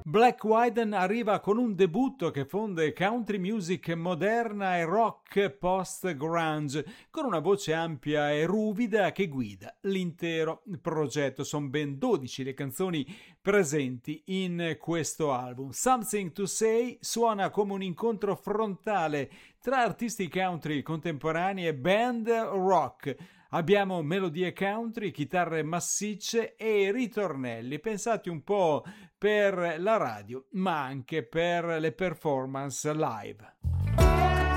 Black Wyden arriva con un debutto che fonde country music moderna e rock post-grunge, con una voce ampia e ruvida che guida l'intero progetto. Sono ben 12 le canzoni presenti in questo album. Something to Say suona come un incontro frontale tra artisti country contemporanei e band rock. Abbiamo melodie country, chitarre massicce e ritornelli, pensati un po' per la radio, ma anche per le performance live.